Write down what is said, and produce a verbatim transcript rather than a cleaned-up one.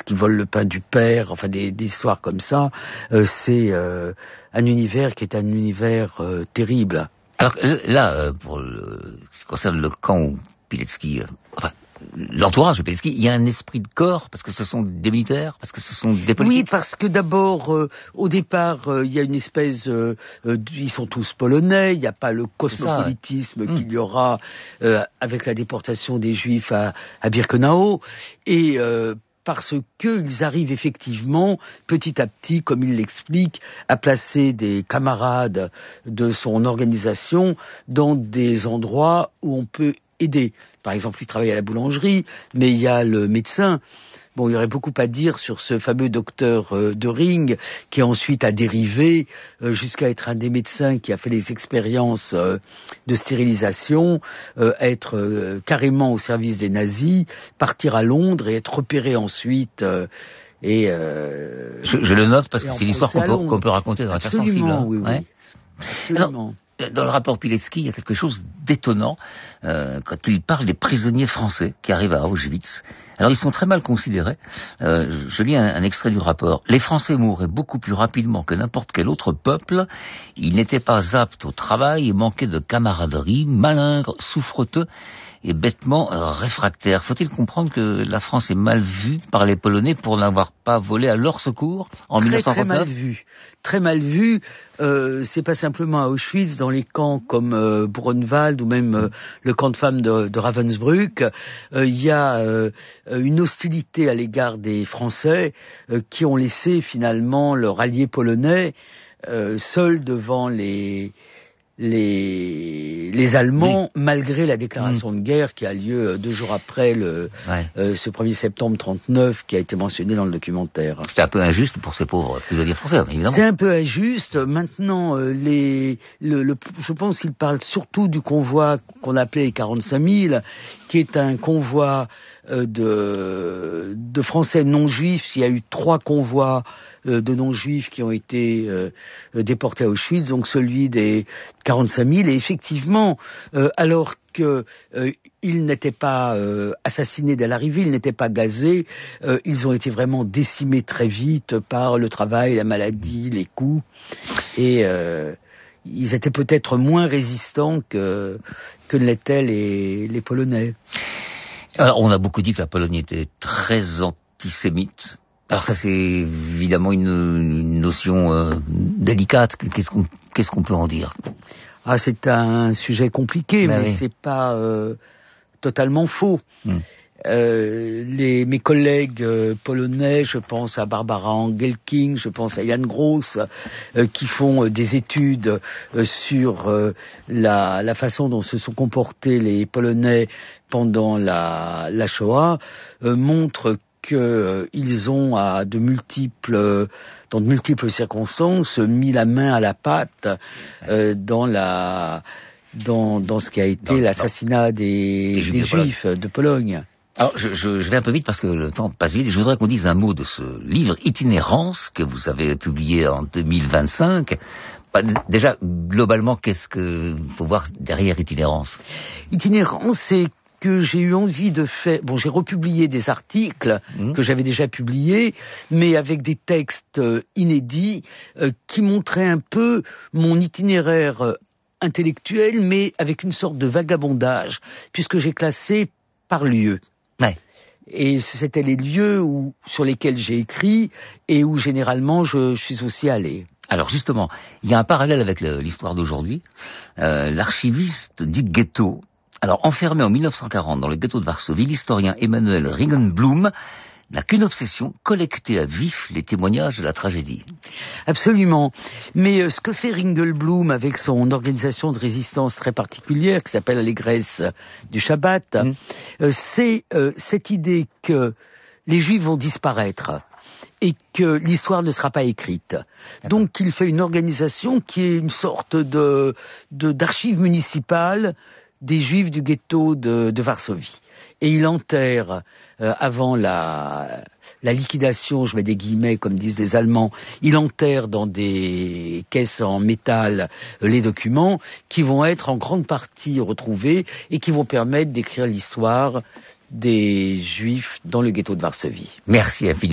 qu'ils volent le pain du père, enfin des, des histoires comme ça. Euh, c'est euh, un univers qui est un univers euh, terrible. Alors là, pour le, ce qui concerne le camp où Pilecki, euh, enfin, l'entourage de Pilecki, il y a un esprit de corps, parce que ce sont des militaires, parce que ce sont des politiques. Oui, parce que d'abord, euh, au départ, euh, il y a une espèce... Euh, euh, ils sont tous polonais, il n'y a pas le cosmopolitisme ça, ouais. qu'il y aura euh, avec la déportation des Juifs à, à Birkenau. Et... Euh, parce qu'ils arrivent effectivement, petit à petit, comme il l'explique, à placer des camarades de son organisation dans des endroits où on peut aider. Par exemple, il travaille à la boulangerie, mais il y a le médecin. Bon, il y aurait beaucoup à dire sur ce fameux docteur euh, de Ring, qui ensuite a dérivé euh, jusqu'à être un des médecins qui a fait les expériences euh, de stérilisation, euh, être euh, carrément au service des nazis, partir à Londres et être repéré ensuite. Euh, et euh, je, je le note parce que c'est l'histoire qu'on peut, qu'on peut raconter dans l'affaire sensible. Absolument, oui, oui. Ouais. Absolument. Alors, dans le rapport Pilecki, il y a quelque chose d'étonnant euh, quand il parle des prisonniers français qui arrivent à Auschwitz. Alors, ils sont très mal considérés. Euh, je lis un, un extrait du rapport. Les Français mouraient beaucoup plus rapidement que n'importe quel autre peuple. Ils n'étaient pas aptes au travail et manquaient de camaraderie, malingres, souffreteux et bêtement euh, réfractaires. Faut-il comprendre que la France est mal vue par les Polonais pour n'avoir pas volé à leur secours en très, mille neuf cent trente-neuf? Très mal vue. Très mal vue. Euh, c'est pas simplement à Auschwitz, dans les camps comme euh, Buchenwald ou même euh, le camp de femmes de, de Ravensbrück, il euh, y a euh, une hostilité à l'égard des Français euh, qui ont laissé finalement leur allié polonais euh, seul devant les... Les, les Allemands, oui. malgré la déclaration mmh. de guerre qui a lieu deux jours après le, ouais. euh, ce premier septembre trente-neuf qui a été mentionné dans le documentaire. C'était un peu injuste pour ces pauvres prisonniers français, évidemment. C'est un peu injuste. Maintenant, euh, les, le, le, je pense qu'il parle surtout du convoi qu'on appelait les quarante-cinq mille, qui est un convoi euh, de, de Français non-juifs. Il y a eu trois convois de non-juifs qui ont été euh, déportés à Auschwitz, donc celui des quarante-cinq mille, et effectivement, euh, alors qu'ils euh, n'étaient pas euh, assassinés dès l'arrivée, ils n'étaient pas gazés, euh, ils ont été vraiment décimés très vite par le travail, la maladie, les coups, et euh, ils étaient peut-être moins résistants que, que ne l'étaient les, les Polonais. Alors, on a beaucoup dit que la Pologne était très antisémite. Alors ça, c'est évidemment une, une notion euh, délicate. Qu'est-ce qu'on, qu'est-ce qu'on peut en dire? Ah, c'est un sujet compliqué, ben mais oui. c'est pas euh, totalement faux. Hum. Euh, les, mes collègues euh, polonais, je pense à Barbara Engelking, je pense à Jan Gross, euh, qui font euh, des études euh, sur euh, la, la façon dont se sont comportés les Polonais pendant la, la Shoah, euh, montrent qu'ils euh, ont à de multiples, dans de multiples circonstances, mis la main à la pâte euh, dans la, dans, dans ce qui a été dans, l'assassinat dans des, des, des Juifs de Pologne. Alors, je, je, je vais un peu vite parce que le temps passe vite. Je voudrais qu'on dise un mot de ce livre Itinérance que vous avez publié en deux mille vingt-cinq. Déjà, globalement, qu'est-ce que faut voir derrière Itinérance? Itinérance, c'est que j'ai eu envie de faire... Bon, j'ai republié des articles mmh. que j'avais déjà publiés, mais avec des textes euh, inédits euh, qui montraient un peu mon itinéraire euh, intellectuel, mais avec une sorte de vagabondage, puisque j'ai classé par lieu. Ouais. Et c'était les lieux où, sur lesquels j'ai écrit et où généralement je, je suis aussi allé. Alors justement, il y a un parallèle avec le, l'histoire d'aujourd'hui. Euh, l'archiviste du ghetto, alors enfermé en mille neuf cent quarante dans le ghetto de Varsovie, l'historien Emmanuel Ringenblum n'a qu'une obsession, collecter à vif les témoignages de la tragédie. Absolument. Mais euh, ce que fait Ringelblum avec son organisation de résistance très particulière, qui s'appelle l'Allégresse du Shabbat, mmh. euh, c'est euh, cette idée que les Juifs vont disparaître et que l'histoire ne sera pas écrite. Donc il fait une organisation qui est une sorte de, de d'archives municipales des Juifs du ghetto de, de Varsovie. Et il enterre, euh, avant la, la liquidation, je mets des guillemets comme disent les Allemands, il enterre dans des caisses en métal euh, les documents qui vont être en grande partie retrouvés et qui vont permettre d'écrire l'histoire des Juifs dans le ghetto de Varsovie. Merci infiniment.